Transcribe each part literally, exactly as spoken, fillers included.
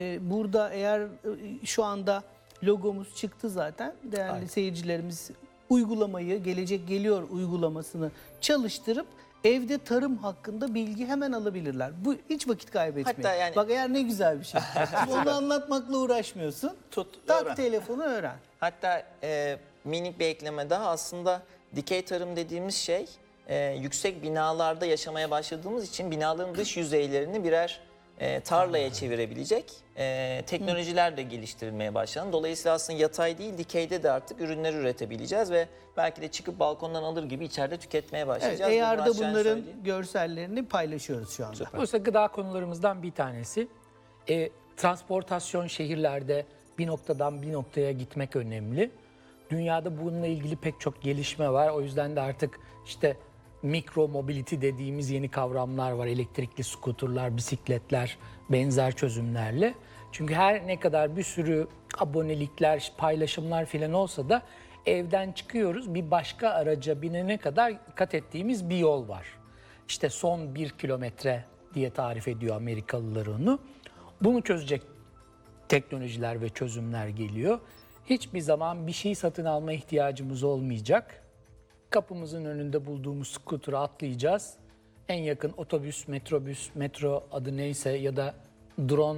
Ee, Burada eğer e, şu anda logomuz çıktı zaten. Değerli Aynen. seyircilerimiz uygulamayı, Gelecek Geliyor uygulamasını çalıştırıp evde tarım hakkında bilgi hemen alabilirler. Bu hiç vakit kaybetmeyin. Hatta yani- Bak eğer ne güzel bir şey. Şimdi onu anlatmakla uğraşmıyorsun. Tut, Tak öğren. telefonu öğren. Hatta e, minik bir ekleme daha, aslında dikey tarım dediğimiz şey e, yüksek binalarda yaşamaya başladığımız için binaların dış yüzeylerini birer e, tarlaya çevirebilecek e, teknolojiler de geliştirilmeye başlandı. Dolayısıyla aslında yatay değil, dikeyde de artık ürünler üretebileceğiz ve belki de çıkıp balkondan alır gibi içeride tüketmeye Evet, başlayacağız. eğer de Murat Şen bunların söyleyeyim. görsellerini paylaşıyoruz şu anda. Dolayısıyla gıda konularımızdan bir tanesi. E, transportasyon şehirlerde bir noktadan bir noktaya gitmek önemli. Dünyada bununla ilgili pek çok gelişme var. O yüzden de artık işte mikro mobility dediğimiz yeni kavramlar var. Elektrikli skuterlar, bisikletler, benzer çözümlerle. Çünkü her ne kadar bir sürü abonelikler, paylaşımlar filan olsa da evden çıkıyoruz. Bir başka araca binene kadar kat ettiğimiz bir yol var. İşte son bir kilometre diye tarif ediyor Amerikalılar onu. Bunu çözecek teknolojiler ve çözümler geliyor. Hiçbir zaman bir şey satın alma ihtiyacımız olmayacak. Kapımızın önünde bulduğumuz skutura atlayacağız. En yakın otobüs, metrobüs, metro adı neyse ya da drone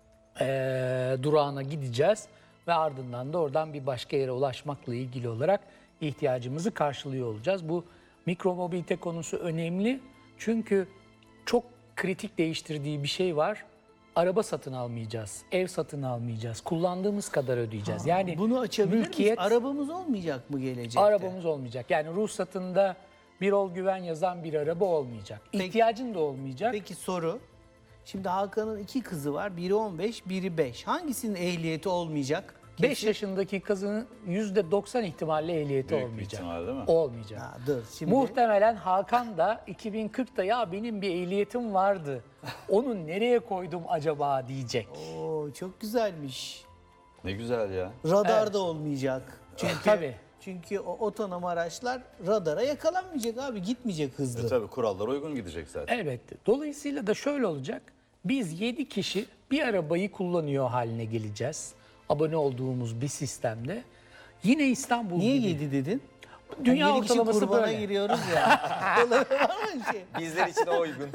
eee, durağına gideceğiz. Ve ardından da oradan bir başka yere ulaşmakla ilgili olarak ihtiyacımızı karşılıyor olacağız. Bu mikromobilite konusu önemli. Çünkü çok kritik değiştirdiği bir şey var. Araba satın almayacağız, ev satın almayacağız. Kullandığımız kadar ödeyeceğiz. Yani Bunu açabilir miyiz? mülkiyet, Arabamız olmayacak mı gelecekte? arabamız olmayacak. Yani ruhsatında Birol Güven yazan bir araba olmayacak. Peki- İhtiyacın da olmayacak. Peki soru. Şimdi Hakan'ın iki kızı var. Biri on beş, biri beş. Hangisinin ehliyeti olmayacak? beş Kesin- yaşındaki kızın yüzde doksan ihtimalle ehliyeti Büyük bir olmayacak. ihtimal değil mi? Olmayacak. Ha, dur şimdi. Muhtemelen Hakan da iki bin kırkta ya benim bir ehliyetim vardı. Onu nereye koydum acaba diyecek. Oo, çok güzelmiş. Ne güzel ya. Radar Evet. da olmayacak. Çünkü Tabii. Çünkü o otonom araçlar radara yakalanmayacak abi. Gitmeyecek hızlı. E tabii kurallara uygun gidecek zaten. Elbette. Dolayısıyla da şöyle olacak. Biz yedi kişi bir arabayı kullanıyor haline geleceğiz. Abone olduğumuz bir sistemde. Yine İstanbul Niye gibi. yedi dedin? Dünya Hani yedi kişi ortalaması kurbana böyle. giriyoruz ya. Olabilir var mı bir şey? Bizler için o uygun.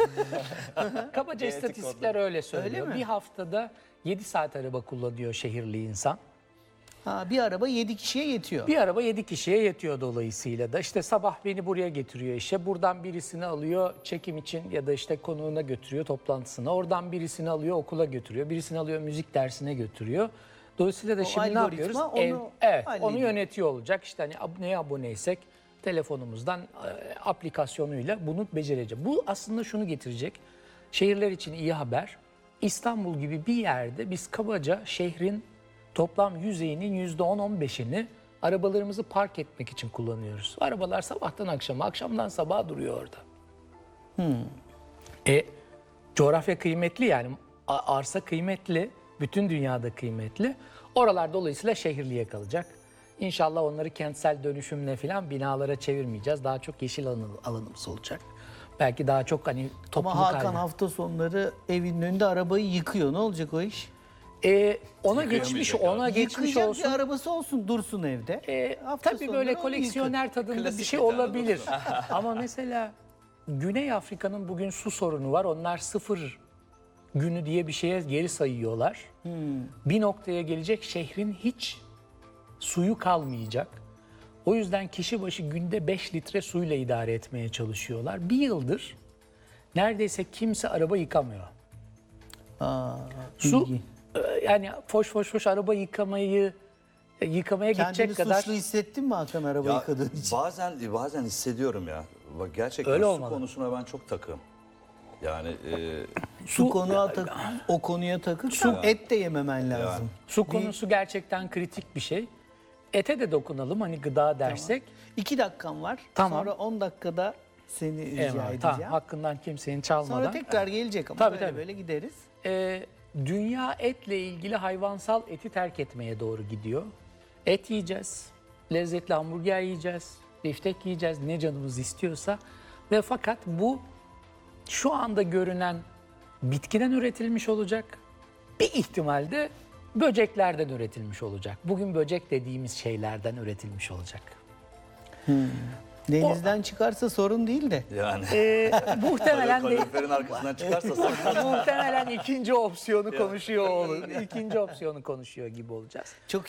Kabaca Genetik istatistikler öyle söylüyor. Öyle mi? Bir haftada yedi saat araba kullanıyor şehirli insan. Ha, bir araba yedi kişiye yetiyor. Bir araba yedi kişiye yetiyor dolayısıyla da. İşte sabah beni buraya getiriyor işe. Buradan birisini alıyor çekim için ya da işte konuğuna götürüyor toplantısına. Oradan birisini alıyor okula götürüyor. Birisini alıyor müzik dersine götürüyor. Dolayısıyla da O şimdi ne algoritma yapıyoruz? onu Ev- evet, hallediyor. onu yönetiyor olacak. İşte hani ab- neye aboneysek telefonumuzdan e, aplikasyonuyla bunu becereceğiz. Bu aslında şunu getirecek. Şehirler için iyi haber. İstanbul gibi bir yerde biz kabaca şehrin toplam yüzeyinin yüzde on on beşini arabalarımızı park etmek için kullanıyoruz. Arabalar sabahtan akşama, akşamdan sabaha duruyor orada. E, coğrafya kıymetli yani A- arsa kıymetli, bütün dünyada kıymetli. Oralar dolayısıyla şehirliye kalacak. İnşallah onları kentsel dönüşümle falan binalara çevirmeyeceğiz. Daha çok yeşil alan, alanımız olacak. Belki daha çok hani Ama topluluk Hakan haline. hafta sonları evinin önünde arabayı yıkıyor. Ne olacak o iş? E, ona Yıkayamayacak geçmiş, abi. ona geçmiş Yıkayacak olsun. bir arabası olsun, dursun evde. E, Hafta tabii sonları böyle onu koleksiyoner tadında bir Klasik şey bir tane olabilir. Ama mesela Güney Afrika'nın bugün su sorunu var. Onlar sıfır günü diye bir şeye geri sayıyorlar. Hmm. Bir noktaya gelecek şehrin hiç suyu kalmayacak. O yüzden kişi başı günde beş litre suyla idare etmeye çalışıyorlar. Bir yıldır neredeyse kimse araba yıkamıyor. Aa, Su ilgi. e, yani foş foş foş araba yıkamayı e, yıkamaya Kendini gidecek kadar suçlu hissettin mi Hakan araba Ya yıkadığın için? bazen bazen hissediyorum ya. Bak gerçekten Öyle su olmalı. konusuna ben çok takığım. Yani e, Su konuya tak, o konuya takıksan et de yememen lazım. su konusu gerçekten kritik bir şey. Ete de dokunalım hani gıda dersek. İki dakikam var. Tamam. Sonra on dakikada seni rica Eyvallah, edeceğim. tamam, hakkından kimsenin çalmadan. Sonra tekrar gelecek ama Tabii, böyle tabii. böyle gideriz. Ee, dünya etle ilgili hayvansal eti terk etmeye doğru gidiyor. Et yiyeceğiz, lezzetli hamburger yiyeceğiz, biftek yiyeceğiz ne canımız istiyorsa. Ve fakat bu şu anda görünen bitkiden üretilmiş olacak. Bir ihtimal de böceklerden üretilmiş olacak. Bugün böcek dediğimiz şeylerden üretilmiş olacak. Denizden çıkarsa sorun değil de. yani Ee, muhtemelen de, kaloriferin arkasından çıkarsa sakın. muhtemelen ikinci opsiyonu konuşuyor olur. İkinci opsiyonu konuşuyor gibi olacağız. Çok